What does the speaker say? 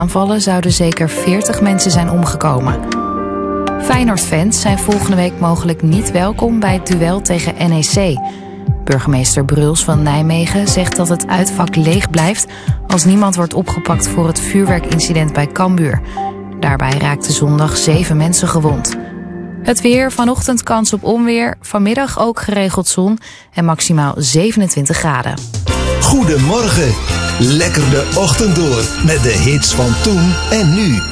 aanvallen zouden zeker 40 mensen zijn omgekomen. Feyenoord-fans zijn volgende week mogelijk niet welkom bij het duel tegen NEC. Burgemeester Bruls van Nijmegen zegt dat het uitvak leeg blijft als niemand wordt opgepakt voor het vuurwerkincident bij Cambuur. Daarbij raakten zondag 7 mensen gewond. Het weer, vanochtend kans op onweer, vanmiddag ook geregeld zon en maximaal 27 graden. Goedemorgen, lekker de ochtend door met de hits van toen en nu.